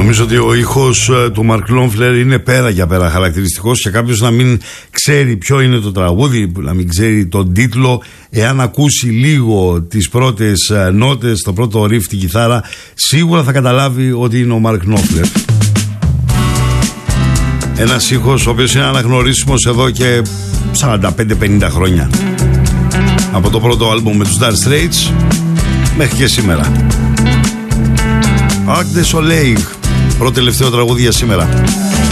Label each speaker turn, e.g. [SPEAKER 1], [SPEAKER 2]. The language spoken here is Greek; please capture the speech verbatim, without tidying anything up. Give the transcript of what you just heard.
[SPEAKER 1] Νομίζω ότι ο ήχος του Mark Knopfler είναι πέρα για πέρα χαρακτηριστικός, και κάποιος να μην ξέρει ποιο είναι το τραγούδι, να μην ξέρει τον τίτλο, εάν ακούσει λίγο τις πρώτες νότες, το πρώτο ριφ, την κιθάρα, σίγουρα θα καταλάβει ότι είναι ο Mark Knopfler. Ένας ήχος ο οποίος είναι αναγνωρίσιμος εδώ και σαράντα πέντε πενήντα χρόνια. Από το πρώτο άλμπουμ με τους Dire Straits μέχρι και σήμερα. Arc de Soleil, πρώτο τελευταίο τραγούδι για σήμερα.